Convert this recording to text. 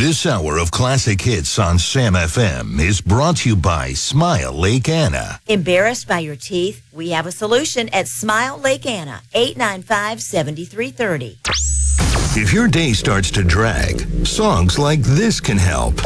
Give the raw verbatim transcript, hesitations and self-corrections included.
This hour of classic hits on Sam F M is brought to you by Smile Lake Anna. Embarrassed by your teeth? We have a solution at Smile Lake Anna, eight nine five, seven three three zero. If your day starts to drag, songs like this can help.